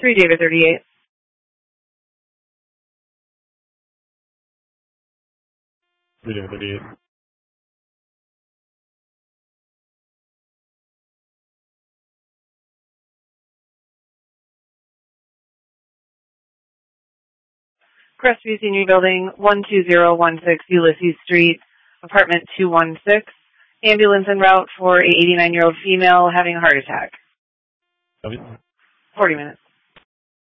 3 David 38. David 38. Crestview Senior Building, 12016 Ulysses Street, apartment 216. Ambulance en route for a 89-year-old female having a heart attack. 40 minutes.